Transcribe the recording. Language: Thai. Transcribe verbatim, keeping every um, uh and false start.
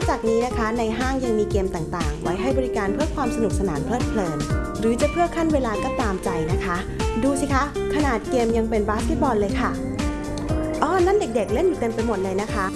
จากนี้นะคะในห้างยังมีเกมต่างๆไว้ให้บริการเพื่อความสนุกสนานเพลิดเพลินหรือจะเพื่อขั้นเวลาก็ตามใจนะคะดูสิคะขนาดเกมยังเป็นบาสเกตบอลเลยค่ะอ๋อนั่นเด็กๆเล่นอยู่เต็มไปหมดเลยนะคะ